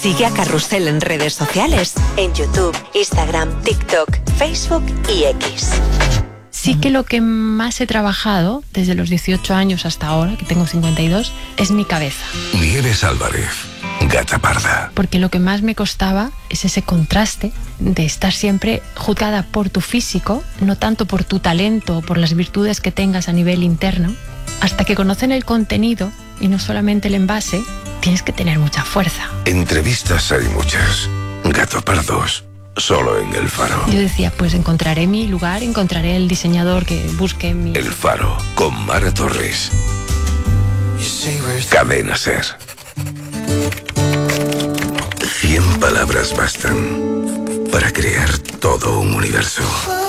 Sigue a Carrusel en redes sociales, en YouTube, Instagram, TikTok, Facebook y X. Sí que lo que más he trabajado desde los 18 años hasta ahora, que tengo 52, es mi cabeza. Nieves Álvarez, Gata Parda. Porque lo que más me costaba es ese contraste de estar siempre juzgada por tu físico, no tanto por tu talento o por las virtudes que tengas a nivel interno. Hasta que conocen el contenido y no solamente el envase, tienes que tener mucha fuerza. Entrevistas hay muchas. Gato Pardos, solo en El Faro. Yo decía, pues encontraré mi lugar, encontraré el diseñador que busque mi... El Faro, con Mara Torres. Cadena SER. 100 palabras bastan para crear todo un universo.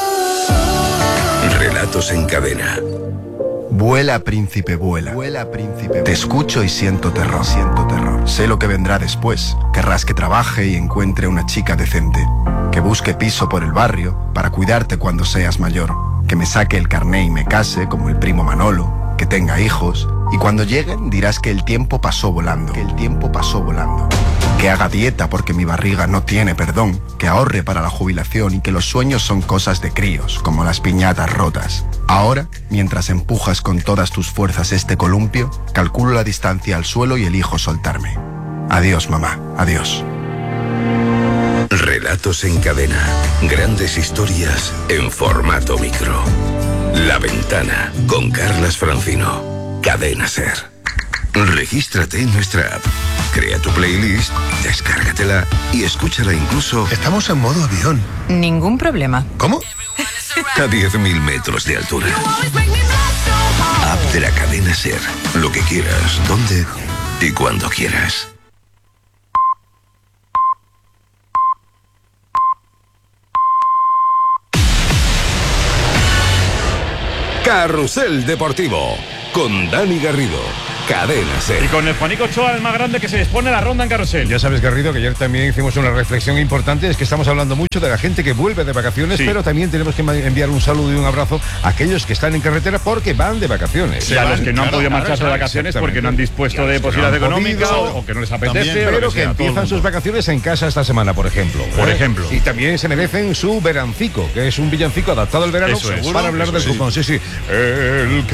Relatos en cadena. Vuela, príncipe, vuela. Vuela, príncipe. Te escucho y siento terror. Siento terror. Sé lo que vendrá después. Querrás que trabaje y encuentre una chica decente. Que busque piso por el barrio para cuidarte cuando seas mayor. Que me saque el carné y me case como el primo Manolo. Que tenga hijos. Y cuando lleguen dirás que el tiempo pasó volando. Que el tiempo pasó volando. Que haga dieta porque mi barriga no tiene perdón. Que ahorre para la jubilación y que los sueños son cosas de críos, como las piñatas rotas. Ahora, mientras empujas con todas tus fuerzas este columpio, calculo la distancia al suelo y elijo soltarme. Adiós, mamá. Adiós. Relatos en cadena. Grandes historias en formato micro. La Ventana, con Carlas Francino. Cadena SER. Regístrate en nuestra app. Crea tu playlist, descárgatela y escúchala incluso... Estamos en modo avión. Ningún problema. ¿Cómo? A 10.000 metros de altura. App de la cadena SER. Lo que quieras, donde y cuando quieras. Carrusel Deportivo con Dani Garrido. Cadena SER. Y con el Juanico Ochoa, el más grande, que se dispone a la ronda en Carrusel. Ya sabes, Garrido, que ayer también hicimos una reflexión importante. Es que estamos hablando mucho de la gente que vuelve de vacaciones, sí, pero también tenemos que enviar un saludo y un abrazo a aquellos que están en carretera porque van de vacaciones. Y a los que no han podido marcharse de vacaciones porque no han dispuesto de posibilidades económicas o que no les apetece. También, pero que empiezan sus vacaciones en casa esta semana, por ejemplo. Y también se merecen su verancico, que es un villancico adaptado al verano para hablar del cupón. Sí, sí. El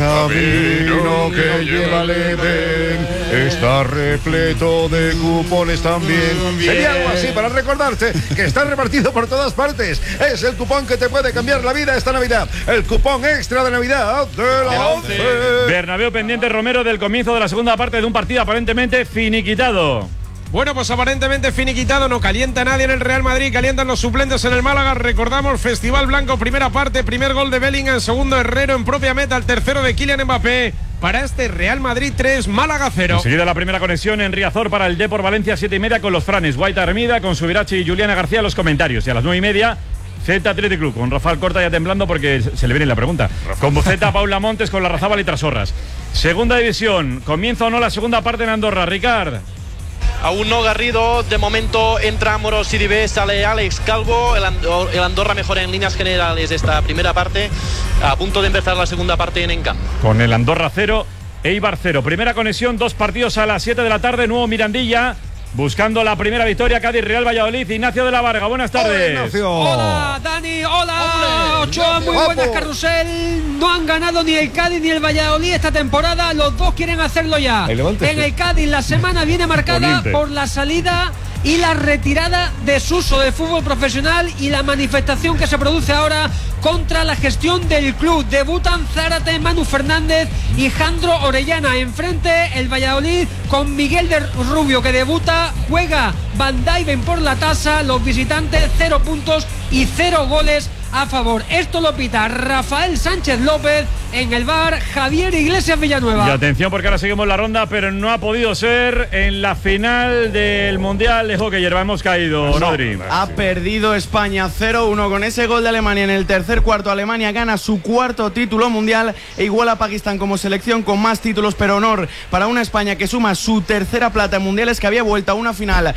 camino que lleva al Edén está repleto de cupones también. Sería algo así para recordarte que está repartido por todas partes. Es el cupón que te puede cambiar la vida esta Navidad. El cupón extra de Navidad de la 11. Bernabéu pendiente, Romero, del comienzo de la segunda parte de un partido aparentemente finiquitado. Bueno, pues aparentemente finiquitado, no calienta nadie en el Real Madrid, calientan los suplentes en el Málaga. Recordamos, Festival Blanco, primera parte, primer gol de Bellingham, segundo Herrero en propia meta, el tercero de Kylian Mbappé. Para este Real Madrid 3, Málaga 0. Enseguida la primera conexión en Riazor para el Depor Valencia, 7:30 con los Franes, Guaita Hermida, con Subirachi y Juliana García los comentarios. Y a las 9:30, Celta Athletic Club, con Rafael Corta ya temblando porque se le viene la pregunta. Con Buceta, Paula Montes, con la Razábal y Trasorras. Segunda división, comienza o no la segunda parte en Andorra, Ricard. Aún no, Garrido, de momento entra Moros Siribé, sale Alex Calvo, el Andorra mejora en líneas generales esta primera parte, a punto de empezar la segunda parte en Encamp. Con el Andorra 0, Eibar 0, primera conexión, 2 partidos a las 7 de la tarde, nuevo Mirandilla, buscando la primera victoria, Cádiz, Real Valladolid. Ignacio de la Varga, buenas tardes. Hola, Dani, hola, Ochoa, muy buenas, Carrusel. No han ganado ni el Cádiz ni el Valladolid esta temporada, los dos quieren hacerlo ya. En el Cádiz la semana viene marcada por la salida y la retirada de Suso del fútbol profesional y la manifestación que se produce ahora contra la gestión del club. Debutan Zárate, Manu Fernández y Jandro Orellana. Enfrente el Valladolid con Miguel de Rubio, que debuta, juega Van Dijven por la tasa. Los visitantes 0 puntos y 0 goles a favor. Esto lo pita Rafael Sánchez López en el bar, Javier Iglesias Villanueva. Y atención, porque ahora seguimos la ronda, pero no ha podido ser en la final del Mundial de Hockey. Hierba, hemos caído, Rodri. Ha perdido España 0-1 con ese gol de Alemania en el tercer cuarto. Alemania gana su cuarto título mundial e iguala a Pakistán como selección con más títulos, pero honor para una España que suma su tercera plata en mundiales, que había vuelto a una final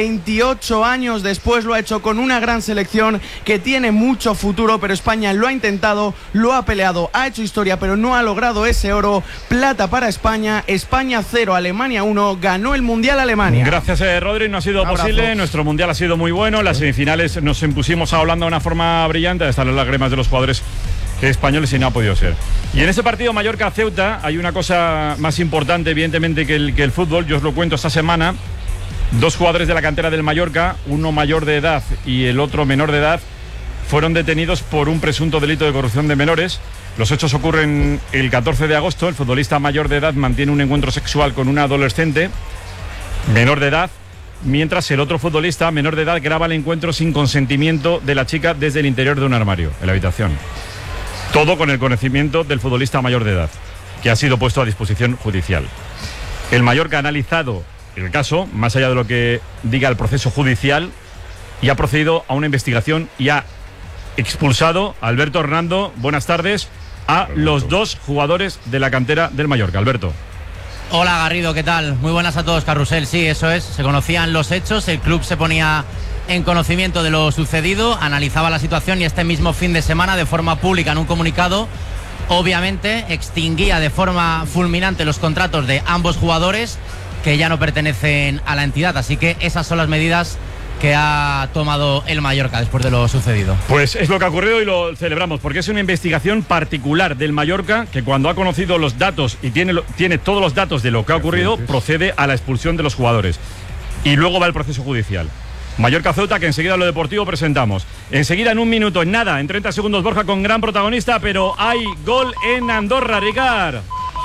28 años después. Lo ha hecho con una gran selección que tiene mucho futuro, pero España lo ha intentado, lo ha peleado, ha hecho historia eliminatoria, pero no ha logrado ese oro. Plata para España, España 0, Alemania 1, ganó el Mundial Alemania. Gracias, Rodri, no ha sido posible, nuestro Mundial ha sido muy bueno, las semifinales nos impusimos a Holanda de una forma brillante, están las lágrimas de los jugadores españoles y no ha podido ser. Y en ese partido Mallorca-Ceuta hay una cosa más importante, evidentemente, que el fútbol. Yo os lo cuento esta semana. 2 jugadores de la cantera del Mallorca, uno mayor de edad y el otro menor de edad, fueron detenidos por un presunto delito de corrupción de menores. Los hechos ocurren el 14 de agosto. El futbolista mayor de edad mantiene un encuentro sexual con una adolescente menor de edad, mientras el otro futbolista menor de edad graba el encuentro sin consentimiento de la chica desde el interior de un armario en la habitación. Todo con el conocimiento del futbolista mayor de edad, que ha sido puesto a disposición judicial. El Mallorca ha analizado el caso, más allá de lo que diga el proceso judicial, y ha procedido a una investigación y ha expulsado a Alberto Hernando, buenas tardes, a los 2 jugadores de la cantera del Mallorca. Alberto. Hola Garrido, ¿qué tal? Muy buenas a todos, Carrusel. Sí, eso es, se conocían los hechos, el club se ponía en conocimiento de lo sucedido, analizaba la situación y este mismo fin de semana, de forma pública, en un comunicado, obviamente extinguía de forma fulminante los contratos de ambos jugadores que ya no pertenecen a la entidad. Así que esas son las medidas que ha tomado el Mallorca después de lo sucedido. Pues es lo que ha ocurrido y lo celebramos, porque es una investigación particular del Mallorca que, cuando ha conocido los datos y tiene todos los datos de lo que ha ocurrido, procede a la expulsión de los jugadores. Y luego va el proceso judicial. Mallorca-Ceuta, que enseguida lo deportivo presentamos. Enseguida, en un minuto, en nada, en 30 segundos, Borja con gran protagonista, pero hay gol en Andorra, Ricard.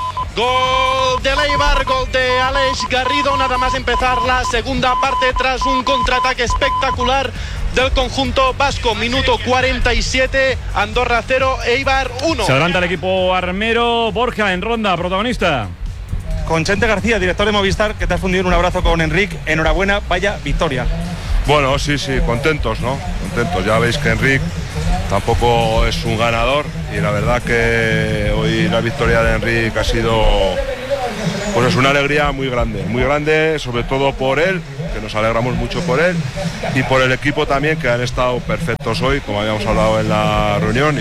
Gol de Eibar, gol de Alex Garrido, nada más empezar la segunda parte tras un contraataque espectacular del conjunto vasco. Minuto 47, Andorra 0, Eibar 1. Se adelanta el equipo armero. Borja en ronda, protagonista. Con Chente García, director de Movistar, que te has fundido. Un abrazo con Enric, enhorabuena, vaya victoria. Bueno, sí, contentos, ¿no? Contentos, ya veis que Enric tampoco es un ganador y la verdad que hoy la victoria de Enric ha sido, pues es una alegría muy grande, sobre todo por él, que nos alegramos mucho por él, y por el equipo también, que han estado perfectos hoy, como habíamos hablado en la reunión,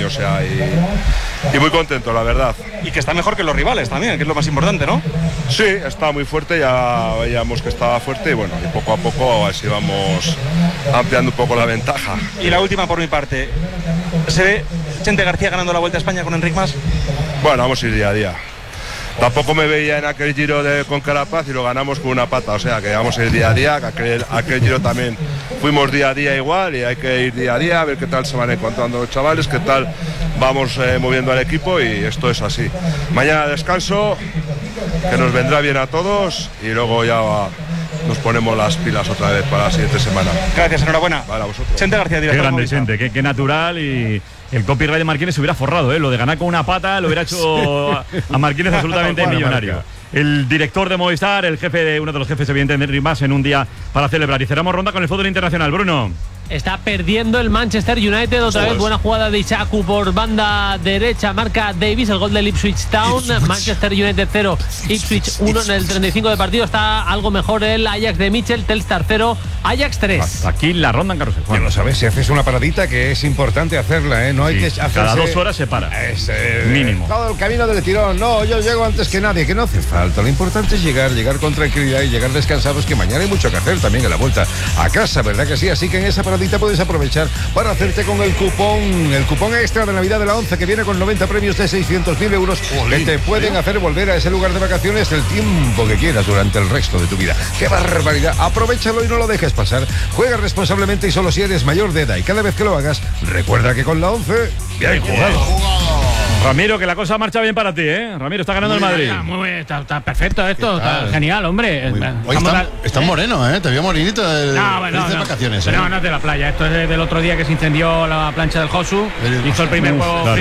y muy contento, la verdad. Y que está mejor que los rivales también, que es lo más importante, ¿no? Sí, está muy fuerte, ya veíamos que estaba fuerte y bueno, y poco a poco así vamos ampliando un poco la ventaja. Y la última por mi parte, ¿se ve Chente García ganando la Vuelta a España con Enric Mas? Bueno, vamos a ir día a día. Tampoco me veía en aquel giro con Carapaz y lo ganamos con una pata, o sea que vamos a ir día a día, que aquel giro también fuimos día a día igual y hay que ir día a día a ver qué tal se van encontrando los chavales, qué tal vamos moviendo al equipo, y esto es así. Mañana descanso, que nos vendrá bien a todos, y luego ya nos ponemos las pilas otra vez para la siguiente semana. Gracias, enhorabuena. Vale, a vosotros. Chente García, director. Qué grande, Chente, qué natural, y el copyright de Marquínez se hubiera forrado, lo de ganar con una pata lo hubiera hecho a Marquínez absolutamente millonario. El director de Movistar, uno de los jefes, evidentemente, de más en un día para celebrar. Y cerramos ronda con el fútbol internacional. Bruno. Está perdiendo el Manchester United otra vez. Buena jugada de Issacu por banda derecha. Marca Davis, el gol del Ipswich Town. Manchester United 0, Ipswich 1 en el 35 de partido. Está algo mejor el Ajax de Mitchell. Telstar 0, Ajax 3. Aquí la ronda en carrusel. Ya lo sabes, si haces una paradita, que es importante hacerla, ¿eh? No hay que hacerse... Cada 2 horas se para. Mínimo. Todo el camino del tirón. No, yo llego antes que nadie, que no hace falta. Lo importante es llegar con tranquilidad y llegar descansados, que mañana hay mucho que hacer también en la vuelta a casa, ¿verdad que sí? Así que en esa paradita puedes aprovechar para hacerte con el cupón extra de Navidad de la 11, que viene con 90 premios de 600.000 euros que te pueden hacer volver a ese lugar de vacaciones el tiempo que quieras durante el resto de tu vida. ¡Qué barbaridad! Aprovechalo y no lo dejes pasar. Juega responsablemente y solo si eres mayor de edad, y cada vez que lo hagas, recuerda que con la 11, bien jugado. Ramiro, que la cosa marcha bien para ti, ¿eh? Ramiro, está ganando el Madrid. Muy bien, está perfecto esto, está genial, hombre. Hoy está moreno, ¿eh? Te veo morenito de vacaciones. No, no es de la playa, esto es del otro día que se incendió la plancha del Josu. Hizo el primer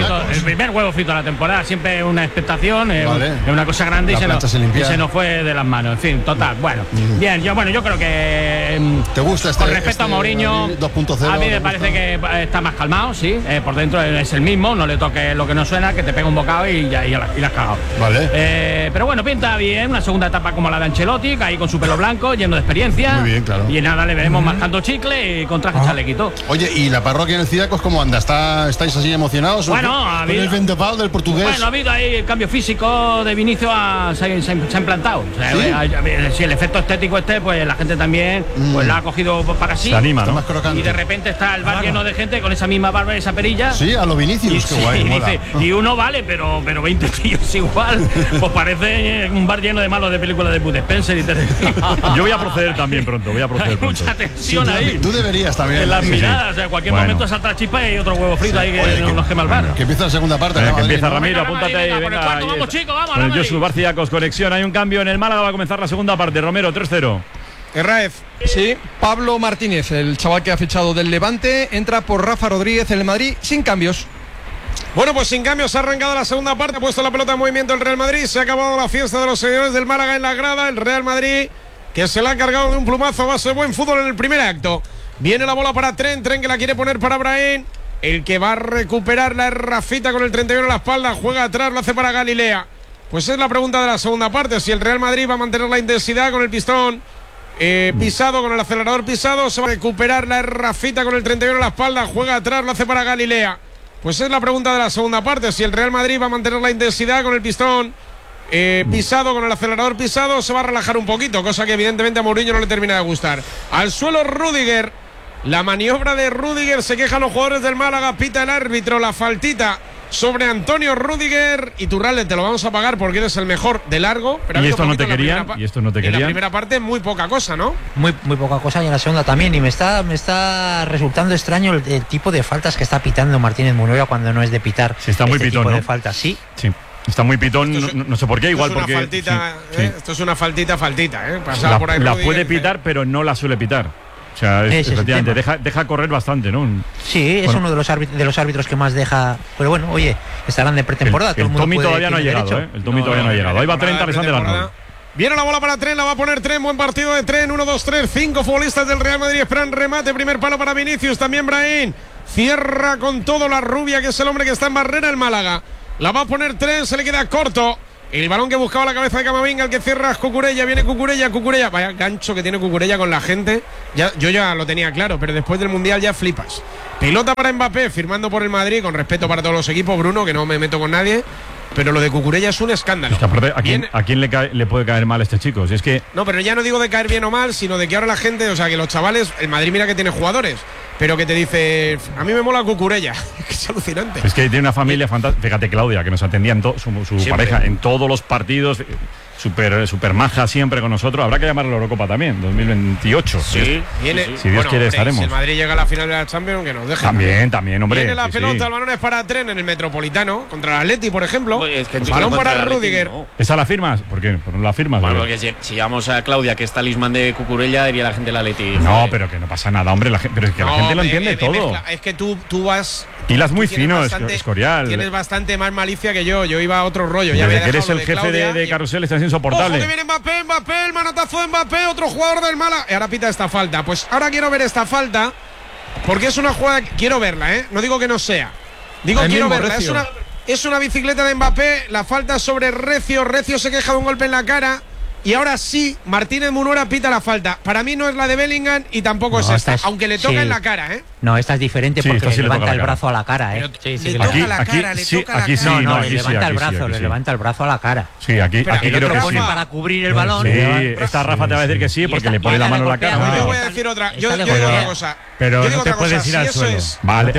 huevo frito de la temporada, siempre una expectación, es una cosa grande, y se nos fue de las manos. En fin, total, bueno. Bien, yo creo que... ¿Te gusta con respecto a Mourinho, 2.0? a mí me parece que está más calmado, sí. Por dentro es el mismo, no le toque lo que no suena. comida, que te pega un bocado y la has cagado. Vale. Pero bueno, pinta bien, una segunda etapa como la de Ancelotti, ahí con su pelo blanco, lleno de experiencia. Muy bien, claro. Y nada, le veremos mascando chicle y con traje chalequito. Oye, ¿y la parroquia en el Cídacos cómo anda? ¿Estáis así emocionados? Bueno, con el vendaval del portugués. Bueno, ha habido ahí el cambio físico de Vinicius, se ha implantado. O sea, si el efecto estético pues la gente también pues la ha cogido para sí. Se anima, ¿no? Y de repente está el bar lleno de gente con esa misma barba y esa perilla. Sí, a lo Vinicius, qué guay. Y dice, y uno vale, pero 20 tíos igual. Pues parece un bar lleno de malos de películas de Bud Spencer y Yo voy a proceder también pronto, Hay mucha tensión ahí. Tú deberías también. En las miradas, o sea, en cualquier momento salta chispa y hay otro huevo frito ahí que nos quema el bar. Que empieza la segunda parte. Que empieza Ramiro, apúntate ahí. Venga, vamos chicos, vamos. Con el Josu Barciacos, conexión. Hay un cambio en el Málaga, va a comenzar la segunda parte. Romero, 3-0. Herráez. Sí, Pablo Martínez, el chaval que ha fichado del Levante, entra por Rafa Rodríguez en el Madrid sin cambios. Bueno, pues sin cambios ha arrancado la segunda parte, ha puesto la pelota en movimiento el Real Madrid, se ha acabado la fiesta de los seguidores del Málaga en la grada, el Real Madrid que se la ha cargado de un plumazo a base de buen fútbol en el primer acto. Viene la bola para Tren que la quiere poner para Brahim, el que va a recuperar la Rafita con el 31 a la espalda, juega atrás, lo hace para Galilea. Pues es la pregunta de la segunda parte, si el Real Madrid va a mantener la intensidad con el pistón pisado, con el acelerador pisado, se va a recuperar la Rafita con el 31 a la espalda, juega atrás, lo hace para Galilea. Pues es la pregunta de la segunda parte, si el Real Madrid va a mantener la intensidad con el pistón pisado, con el acelerador pisado, se va a relajar un poquito, cosa que evidentemente a Mourinho no le termina de gustar. Al suelo Rüdiger, la maniobra de Rüdiger, se quejan los jugadores del Málaga, pita el árbitro, la faltita sobre Antonio Rüdiger. Y Turralde, te lo vamos a pagar porque eres el mejor de largo. Pero y esto no te querían. En la primera parte muy poca cosa, ¿no? Muy poca cosa, y en la segunda también. Y me está resultando extraño el tipo de faltas que está pitando Martínez Munuera cuando no es de pitar. Sí, está muy pitón, tipo ¿no? de faltas, sí. Está muy pitón, no sé por qué, igual porque... Esto es una faltita, la puede pitar, pero no la suele pitar. O sea, efectivamente, deja correr bastante, ¿no? Sí, es uno de los árbitros que más deja. Pero bueno, oye, estarán de pretemporada. El Tommy todavía no ha llegado, ¿eh? El Tommy todavía no ha llegado. Ahí va 30 pesando de la. Viene la bola para Tren, la va a poner Tren, buen partido de Tren, 1, 2, 3, 5 futbolistas del Real Madrid esperan remate, primer palo para Vinicius, también Brahim, cierra con todo la rubia, que es el hombre que está en barrera el Málaga, la va a poner Tren, se le queda corto, el balón que buscaba la cabeza de Camavinga, el que cierra es Cucurella, viene Cucurella, vaya gancho que tiene Cucurella con la gente, yo ya lo tenía claro, pero después del Mundial ya flipas. Pelota para Mbappé, firmando por el Madrid, con respeto para todos los equipos, Bruno, que no me meto con nadie. Pero lo de Cucurella es un escándalo. Es que aparte, ¿a quién le puede caer mal a este chico? Si es que... No, pero ya no digo de caer bien o mal, sino de que ahora la gente, o sea, que los chavales, el Madrid mira que tiene jugadores, pero que te dice, a mí me mola Cucurella. Es alucinante. Es que tiene una familia fantástica. Fíjate, Claudia, que nos atendía su pareja en todos los partidos. Super maja siempre con nosotros. Habrá que llamar a la Eurocopa también, 2028. Sí, viene. Si Dios quiere, estaremos. Si el Madrid llega a la final de la Champions, que nos deje. También, hombre. Viene la pelota, el balón es para Tren en el Metropolitano, contra el Atleti, por ejemplo. Balón para Rüdiger. No. ¿Esa la firmas? ¿Por qué? ¿Por no la firmas? Bueno, porque si llamamos a Claudia, que es talismán de Cucurella, diría la gente del Atleti. No, pero que no pasa nada, hombre. Pero es que la gente lo entiende todo. Es que tú vas... Hilas muy fino, Escorial. Tienes bastante más malicia que yo. Yo iba a otro rollo. Desde que eres el jefe de Carrusel estás insoportable. Ojo que viene Mbappé, el manotazo de Mbappé, otro jugador del Málaga. Ahora pita esta falta. Pues ahora quiero ver esta falta, porque es una jugada que quiero verla, ¿eh? No digo que no sea. Digo quiero verla. Es una bicicleta de Mbappé, la falta sobre Recio. Recio se queja de un golpe en la cara. Y ahora sí, Martínez Munuera pita la falta. Para mí no es la de Bellingham y tampoco es esta, aunque le toca en la cara, ¿eh? No, esta es diferente porque le levanta el brazo a la cara, ¿eh? Le toca la cara, le toca la cara. No, le levanta el brazo, le levanta el brazo a la cara. Sí, aquí creo que sí. Para cubrir el balón. Sí, esta Rafa te va a decir que sí, porque le pone la mano a la cara. Yo voy a decir otra. Yo digo otra cosa. Pero no te puedes ir al suelo. Vale,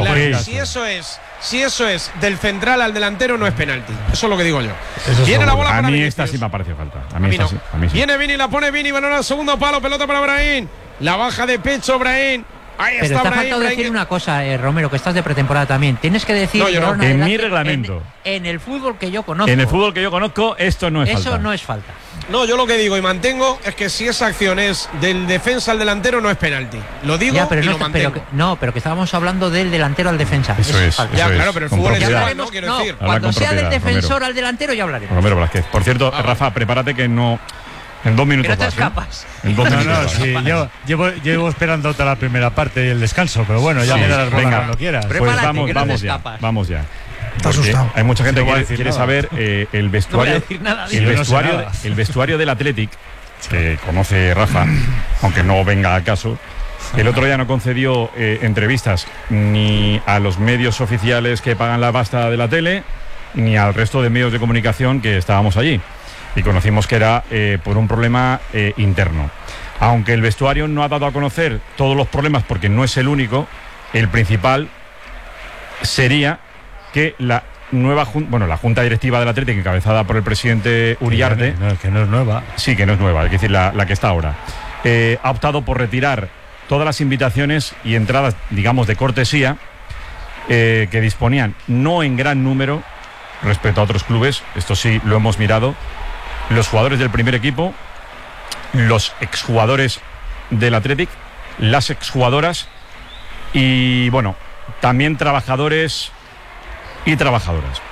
si eso es del central al delantero, no es penalti. Eso es lo que digo yo. Viene la bola para Vinicius. A mí esta sí me ha parecido falta. A mí sí. Viene Vini, la pone Vini, balón al segundo palo, pelota para Brahim. La baja de pecho Brahim. Ahí pero está te ha faltado decir una cosa, Romero, que estás de pretemporada también. Tienes que decir en mi reglamento. En el fútbol que yo conozco. En el fútbol que yo conozco, esto no es falta. Eso no es falta. No, yo lo que digo y mantengo es que si esa acción es del defensa al delantero, no es penalti. Lo digo y lo mantengo. Pero que estábamos hablando del delantero al defensa. Eso es falta. Ya, claro, pero el fútbol es igual, ¿no? Quiero decir. Cuando sea del defensor al delantero ya hablaremos. Romero Blázquez. Por cierto, Rafa, prepárate que no... En 2 minutos. Que no te escapas. En 2 minutos. Sí, yo llevo esperando toda la primera parte y el descanso, pero bueno, ya me darás venga cuando quieras. Pues vamos ya. asustado. Hay mucha gente No voy a que decir quiere nada. saber el vestuario, el vestuario del Athletic, que conoce Rafa, aunque no venga a caso. El otro día no concedió entrevistas ni a los medios oficiales que pagan la pasta de la tele, ni al resto de medios de comunicación que estábamos allí. Y conocimos que era por un problema interno. Aunque el vestuario no ha dado a conocer todos los problemas, porque no es el único, el principal sería que la junta directiva del Athletic, encabezada por el presidente Uriarte, que no es nueva. Sí, que no es nueva, es decir, la que está ahora, ha optado por retirar todas las invitaciones y entradas, digamos, de cortesía, que disponían no en gran número respecto a otros clubes. Esto sí lo hemos mirado. Los jugadores del primer equipo, los exjugadores del Athletic, las exjugadoras y, bueno, también trabajadores y trabajadoras.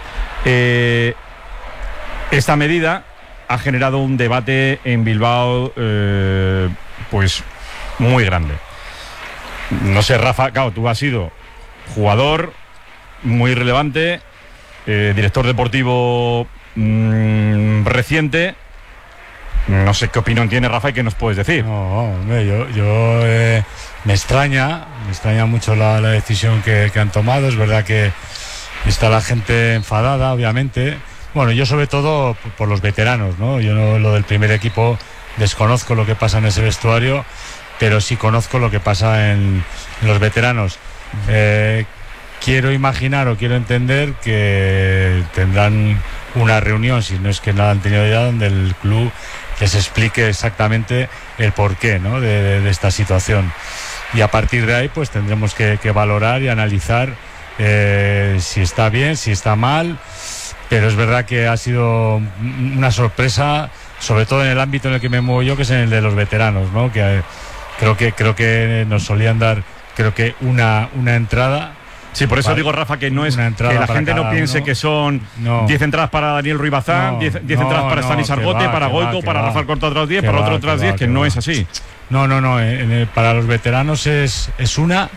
Esta medida ha generado un debate en Bilbao, pues muy grande. No sé, Rafa, claro, tú has sido jugador muy relevante, director deportivo reciente. No sé qué opinión tiene Rafa y qué nos puedes decir. No, hombre, yo me extraña mucho la decisión que han tomado. Es verdad que está la gente enfadada, obviamente. Bueno, yo sobre todo por los veteranos, ¿no? Yo no, lo del primer equipo, desconozco lo que pasa en ese vestuario, pero sí conozco lo que pasa en los veteranos. Quiero imaginar o quiero entender que tendrán una reunión, si no es que no la han tenido ya, donde el club les explique exactamente el porqué, ¿no?, de esta situación. Y a partir de ahí pues tendremos que valorar y analizar si está bien, si está mal. Pero es verdad que ha sido una sorpresa, sobre todo en el ámbito en el que me muevo yo, que es en el de los veteranos, ¿no? Que creo que nos solían dar, creo que una entrada. Sí, por eso digo, Rafa, que no es que la gente no piense que son 10 entradas para Daniel Ruiz Bazán, 10 entradas para Stanis Argote, para Goico, para Rafael Corta otras 10, para otro otras 10, que no es así. No, para los veteranos es una.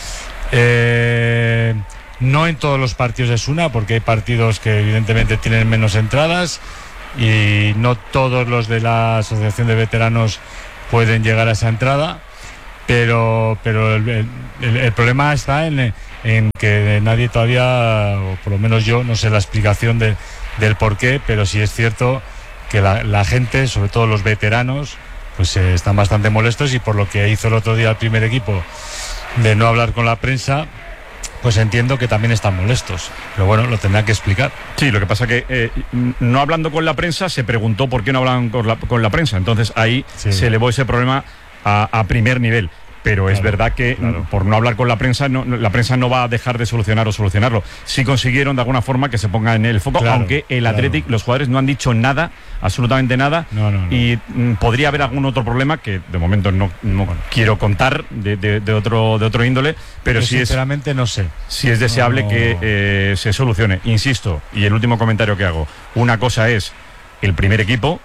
No en todos los partidos es una, porque hay partidos que evidentemente tienen menos entradas y no todos los de la Asociación de Veteranos pueden llegar a esa entrada, pero el problema está en que nadie todavía, o por lo menos yo, no sé la explicación del porqué, pero sí es cierto que la gente, sobre todo los veteranos, pues están bastante molestos, y por lo que hizo el otro día el primer equipo de no hablar con la prensa, pues entiendo que también están molestos. Pero bueno, lo tendrán que explicar. Sí, lo que pasa que no hablando con la prensa, se preguntó por qué no hablaban con la prensa. Entonces ahí se elevó ese problema a primer nivel. Pero es verdad que por no hablar con la prensa no va a dejar de solucionarlo. Sí consiguieron de alguna forma que se ponga en el foco, aunque el Athletic, los jugadores no han dicho nada, absolutamente nada. Y podría haber algún otro problema que de momento no quiero contar de otro índole, pero sí sinceramente no sé. Sí es deseable que se solucione. Insisto, y el último comentario que hago, una cosa es el primer equipo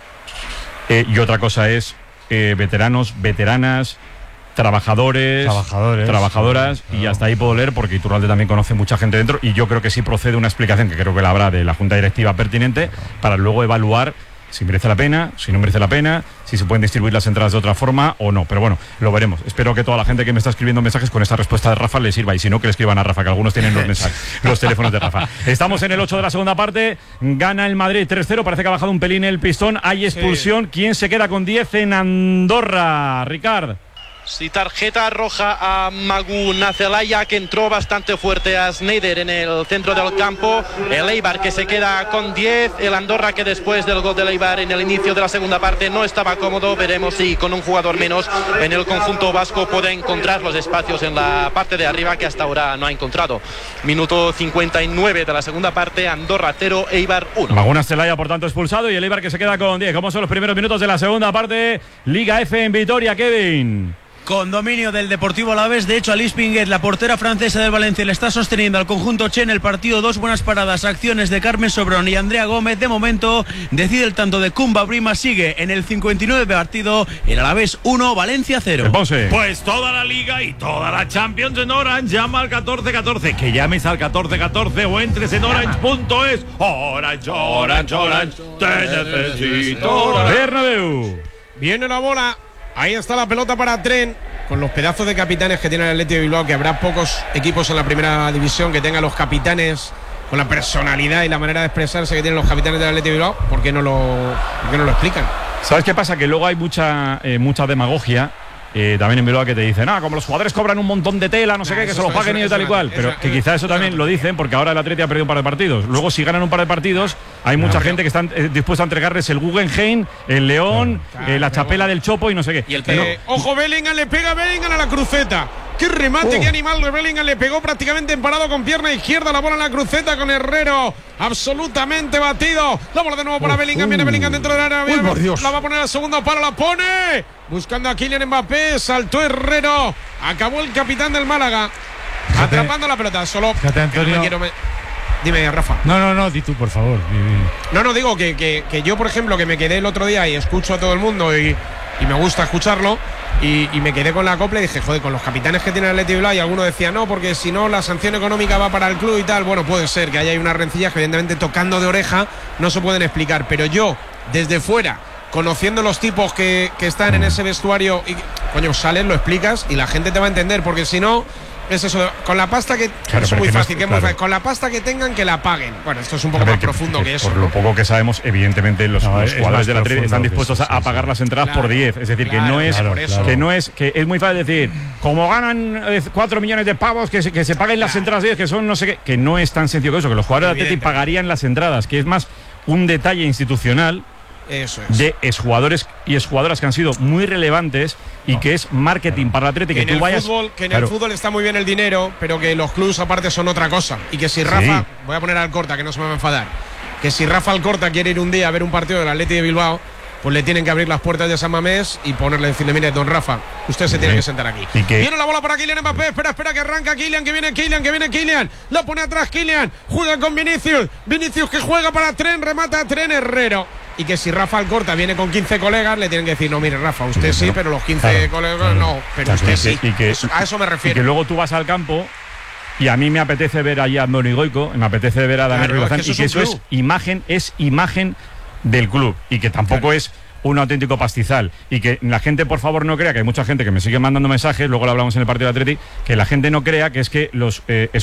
y otra cosa es veteranos, veteranas, trabajadoras, y hasta ahí puedo leer, porque Iturralde también conoce mucha gente dentro, y yo creo que sí procede una explicación, que creo que la habrá, de la Junta Directiva pertinente, para luego evaluar si merece la pena, si no merece la pena, si se pueden distribuir las entradas de otra forma o no. Pero bueno, lo veremos. Espero que toda la gente que me está escribiendo mensajes con esta respuesta de Rafa le sirva, y si no, que le escriban a Rafa, que algunos tienen los teléfonos de Rafa. Estamos en el 8 de la segunda parte, gana el Madrid 3-0, parece que ha bajado un pelín el pistón, hay expulsión. ¿Quién se queda con 10 en Andorra, Ricard? Sí, tarjeta roja a Magu Nacelaya, que entró bastante fuerte a Sneijder en el centro del campo. El Eibar, que se queda con 10. El Andorra, que después del gol del Eibar en el inicio de la segunda parte no estaba cómodo. Veremos si con un jugador menos en el conjunto vasco puede encontrar los espacios en la parte de arriba, que hasta ahora no ha encontrado. Minuto 59 de la segunda parte, Andorra 0, Eibar 1. Magu Nacelaya, por tanto, expulsado, y el Eibar, que se queda con 10. ¿Cómo son los primeros minutos de la segunda parte? Liga F en Vitoria, Kevin. con dominio del Deportivo Alavés. De hecho, Alice Pinguet, la portera francesa del Valencia, le está sosteniendo al conjunto Che en el partido. 2 buenas paradas, acciones de Carmen Sobrón y Andrea Gómez. De momento decide el tanto de Kumba Brima. Sigue en el 59 partido el Alavés 1, Valencia 0. Pues toda la Liga y toda la Champions en Orange. Llama al 1414, que llames al 1414 o entres en orange.es. Orange, Orange, Orange, te necesito. Bernabéu. Viene la bola. Ahí está la pelota para Tren, con los pedazos de capitanes que tiene el Athletic de Bilbao, que habrá pocos equipos en la primera división que tengan los capitanes con la personalidad y la manera de expresarse que tienen los capitanes del Athletic de Bilbao. ¿Por qué no lo explican? ¿Sabes qué pasa? Que luego hay mucha demagogia también en Bilbao, que te dicen, como los jugadores cobran un montón de tela, no sé qué, que se lo paguen y tal y cual. Pero que quizás eso también lo dicen porque ahora el Athletic ha perdido un par de partidos. Luego, si ganan un par de partidos, hay mucha gente que está dispuesta a entregarles el Guggenheim, el León, la chapela del Chopo y no sé qué. Y ojo, Bellingham, le pega Bellingham a la cruceta. ¡Qué remate, qué animal de Bellingham! Le pegó prácticamente emparado con pierna izquierda, la bola en la cruceta con Herrero. Absolutamente batido. La bola de nuevo para Bellingham. Viene Bellingham dentro del área. La va a poner al segundo palo, la pone. Buscando a Kylian Mbappé. Saltó Herrero. Acabó el capitán del Málaga. Atrapando la pelota. Solo. Fíjate, Antonio. Dime, Rafa. No, di tú, por favor. No, digo que yo, por ejemplo, que me quedé el otro día y escucho a todo el mundo y me gusta escucharlo. Y me quedé con la copla y dije, joder, con los capitanes que tiene el Athletic de Bilbao, y alguno decía, no, porque si no la sanción económica va para el club y tal. Bueno, puede ser que haya unas rencillas que evidentemente tocando de oreja no se pueden explicar, pero yo, desde fuera, conociendo los tipos que están en ese vestuario, y coño, sales, lo explicas y la gente te va a entender, porque si no, es eso, con la pasta que es muy fácil, con la pasta que tengan, que la paguen. Bueno, esto es un poco más profundo que eso. Por lo poco que sabemos, evidentemente los jugadores del Athletic están dispuestos a pagar las entradas por 10. Es decir, que no es muy fácil decir, como ganan 4 millones de pavos, que se paguen las entradas 10, que son no sé qué, que no es tan sencillo que eso, que los jugadores del Athletic pagarían las entradas, que es más un detalle institucional. Eso es. De exjugadores y exjugadoras que han sido muy relevantes y que es marketing para el Athletic. Que en el fútbol está muy bien el dinero, pero que los clubs aparte son otra cosa. Y que si Rafa, voy a poner al Alcorta, que no se me va a enfadar, que si Rafa Alcorta quiere ir un día a ver un partido del Athletic de Bilbao, pues le tienen que abrir las puertas de San Mamés y decirle, mire, don Rafa, usted se tiene que sentar aquí. Viene la bola para Kylian Mbappé, espera que arranca Kylian, que viene Kylian, la pone atrás Kylian, juega con Vinicius que juega para Tren, remata a Tren, Herrero. Y que si Rafa Alcorta viene con 15 colegas, le tienen que decir, no, mire, Rafa, usted sí, pero los 15 colegas no, pero usted sí. A eso me refiero. Y que luego tú vas al campo y a mí me apetece ver allá a Andoni Goico, me apetece ver a Daniel Ribazán, y que eso es imagen del club, y que tampoco es un auténtico pastizal, y que la gente, por favor, no crea, que hay mucha gente que me sigue mandando mensajes, luego lo hablamos en el partido de Athletic, que la gente no crea que es que los